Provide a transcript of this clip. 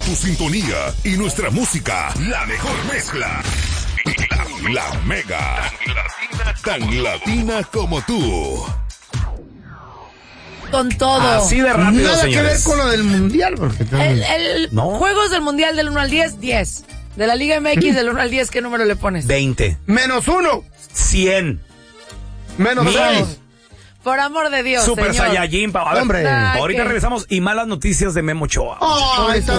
tu sintonía y nuestra música, la mejor mezcla. La Mega. Tan latina como tú. Con todo. Así de rápido, Nada señores. que ver con lo del mundial, porque No. Juegos del mundial del 1 al 10, 10. De la Liga MX del 1 al 10, ¿qué número le pones? 20. -1, 100. -6. Por amor de Dios, Super señor. Saiyajin. A ver, Hombre. ahorita ¿qué? regresamos y malas noticias de Memo Ochoa. Ay,